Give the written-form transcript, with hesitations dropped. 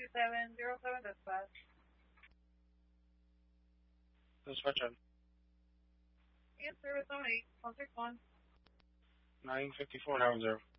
2707 dispatch. Dispatch on. And service on 8, 161. 954 0.